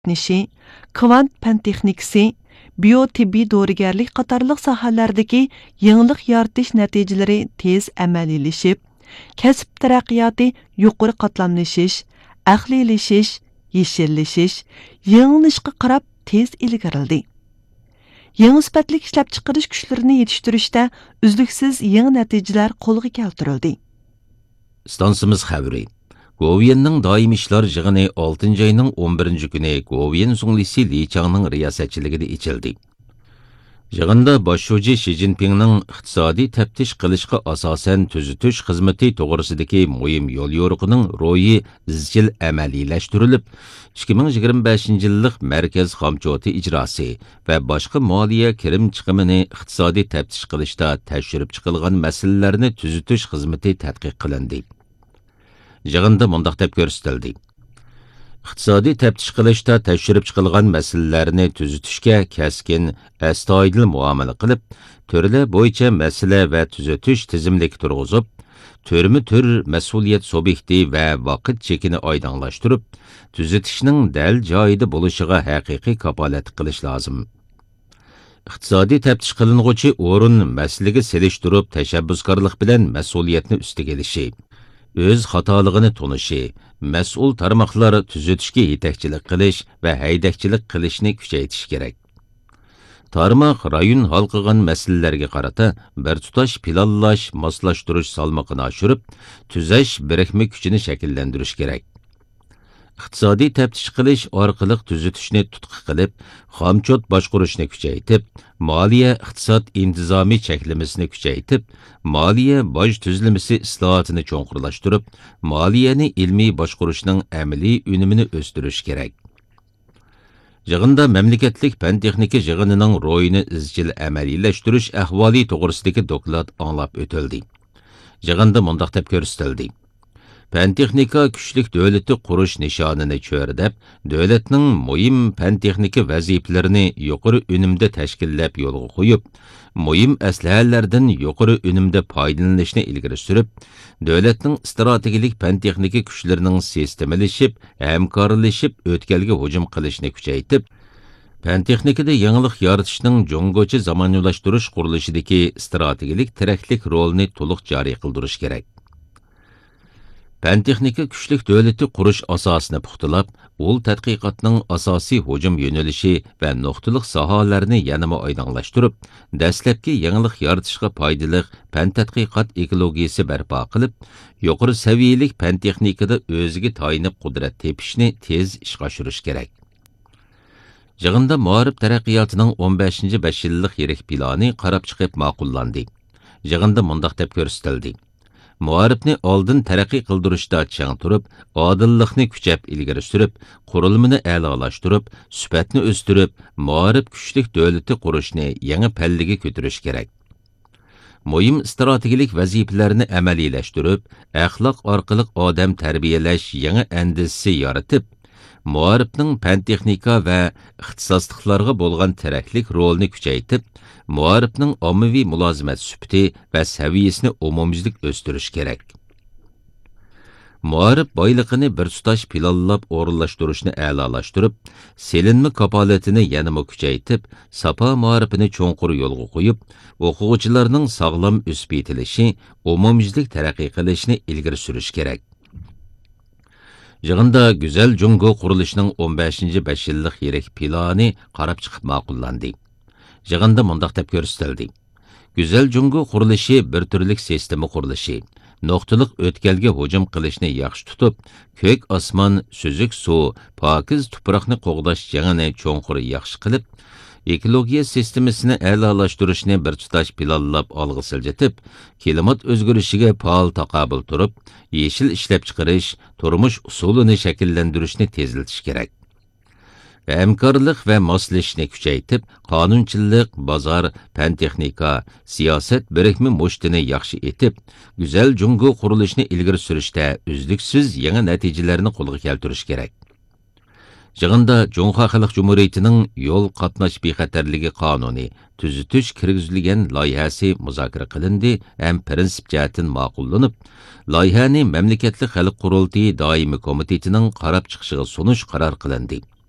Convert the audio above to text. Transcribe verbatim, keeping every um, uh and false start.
qatnashi, kvant fan texnikasi, biotibbiy dorigarlik qatorliq sohalardagi yangilik yaratish natijalari tez amaliylashib, kasb taraqqiyoti yuqori qatlamlashish, aqliylashish, yeshillashish, yangilanishga qarab tez ilgarildi. Yangi sifatli ishlab chiqarish kuchlarini yetishtirishda uzluksiz yangi natijalar qo'lga keltirildi. Stansimiz xabari. Goviyenning doimiy ishlar yig'ini oltinchi oyning o'n birinchi kuni Goviyen Sunglisi Li Changning riyosatchiligida ochildi. Yig'inda boshlovchi Shi Jinpingning iqtisodiy taftish qilishga asosan tuzitish xizmati to'g'risidagi muhim yo'l yo'riqining ro'yi izchil amaliylashtirilib, ikki ming yigirma beshinchi yillik markaz xomchoti ijrosi va boshqa moliya kirim chiqimini iqtisodiy taftish qilishda tashirib chiqilgan masalalarni tuzitish xizmati tadqiq qilindi. Yig'inda mundaq deb ko'rsatildi. iqtisodiy taftish qilishda tashirib chiqilgan masalalarni tuzitishga kaskin, astoydil muomala qilib, turlar bo'yicha masala va tuzitish tizimligi turg'izib, turma-tur mas'uliyat subyekti va vaqt chekini oydinlashtirib, tuzitishning dal joyida bo'lishiga haqiqiy kapolat qilish lozim. iqtisodiy taftish qilinguchi o'rin masalaga selishtirib, tashabbuskorlik bilan mas'uliyatni ustiga olishi, o'z xatoligini tunishi, mas'ul tarmoqlar tuzitishga yetakchilik qilish va haydakchilik qilishni kuchaytirish kerak. Tarmoq rayon hal qilgan masalalarga qarata bir tutash planlash, moslashtirish salmoqini oshirib, tuzash birikma kuchini shakllantirish kerak. iqtisodiy taftish qilish orqali tuzitishni tutqi qilib, xomchot boshqarishni kuchaytirib, moliya iqtisod intizomiy cheklamasini kuchaytirib, moliya boj tuzilmasi islohotini cho'nqurlashtirib, moliyani ilmiy boshqarishning amaliy unumini o'stirish kerak. Yig'inda mamlakatlik fan texnika yig'inining ro'yini izchil amaliylashtirish ahvoli to'g'risidagi doklad anglab o'tildi. Yig'inda mundaq deb ko'rsatildi. Fan texnika kuchlik davlatni qurish nishonini cho'rdab, davlatning muhim fan texnika vazifalarini yuqori unumda tashkillab yo'lga qo'yib, muhim aslahalardan yuqori unumda foydalanishni ilgari surib, davlatning strategik fan texnika kuchlarining sistemalashib, hamkorlashib, o'tkalga hujum qilishni kuchaytirib, fan texnikada yangilik yaratishning jongochi zamonaviylashtirish qurilishidagi strategik tiraklik rolini to'liq joriy qildirish kerak. Fan texnika kuchlik davlatni qurish asosini puxtalab, ul tadqiqotning asosiy hujum yo'nalishi va nuqtaliq sohalarni yanama oydinlashtirib, dastlabki yangilik yaratishga foydali fan tadqiqot ekologiyasi barpo qilib, yuqori saviyalik fan texnikada o'ziga tayinib qudrat tepishni tez ishga oshirish kerak. Yig'inda muarif taraqqiyotining o'n beshinchi besh yillik yirik plani qarab chiqib ma'qullandi. Yig'inda mundaq deb ko'rsatildi. Muarifni oldin taraqqiy qildirishda chang turib, odillikni kuchab ilgari surib, qurilmani a'lolashtirib, sifatni o'stirib, muarif kuchlik davlatni qurishni yangi pallaga ko'tarish kerak. Muhim strategik vazifalarni amaliylashtirib, axloq orqali odam tarbiyalash yangi andisi yaratib, muarifning fan texnika va ixtisosliklarga bo'lgan taraklik rolini kuchaytirib, muarifning ommaviy mulozimat sufati va saviyasini umumyuzlik o'stirish kerak. Muarif boyliqini bir tutash planlab o'rinlashtirishni a'lolashtirib, selinma kapolatini yanama kuchaytirib, safa muarifini cho'nqur yo'lga qo'yib, o'quvchilarning sog'lom o'sib yetilishi, umumyuzlik taraqqiy qilishni ilgari surish kerak. Yig'inda Güzel Jungo qurilishining o'n beshinchi besh yillik yirik plani qarab chiqib ma'qullandi. Yig'inda mundaq deb ko'rsatildi. Güzel Jungo qurilishi bir turlik sistema qurilishi, nuqtaliq o'tkalga hujum qilishni yaxshi tutib, ko'k osmon, suzuk suv, pokiz tuproqni qo'g'dash jangini cho'nqur yaxshi qilib, ekologiya sistemasini a'lolashtirishni bir tutash planlab olg'a siljitib, klimat o'zgarishiga faol taqobil turib, yeshil ishlab chiqarish, turmush usulini shakllantirishni tezlatish kerak. Hamkorlik va moslashishni kuchaytirib, qonunchilik, bozor, fan texnika, siyosat birikmi mushtini yaxshi etib, Güzel Jungo qurilishini ilgari surishda uzluksiz yangi natijalarni qo'lga keltirish kerak. Yig'inda Junxo Xalq Jumhuriyatining yo'l qatnash bexatarligi qonuni tuzitish kirgizilgan loyihasi muzokara qilindi ham prinsip jihatdan ma'qullanib, loyihani mamlakatli xalq qurultiyi doimiy komitetining qarab chiqishiga sunish qaror qilindi.